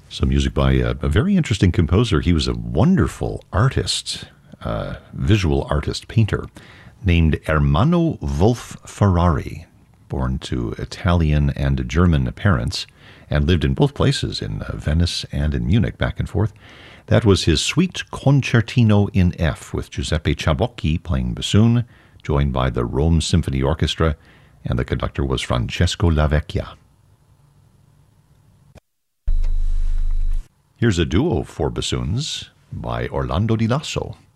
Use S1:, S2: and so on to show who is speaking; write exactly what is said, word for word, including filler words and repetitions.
S1: Some music by a, a very interesting composer. He was a wonderful artist, uh, visual artist, painter, named Ermanno Wolf Ferrari, born to Italian and German parents, and lived in both places, in uh, Venice and in Munich, back and forth. That was his Suite Concertino in F, with Giuseppe Ciabocchi playing bassoon, joined by the Rome Symphony Orchestra, and the conductor was Francesco Lavecchia. Here's a duo for bassoons by Orlando Di Lasso.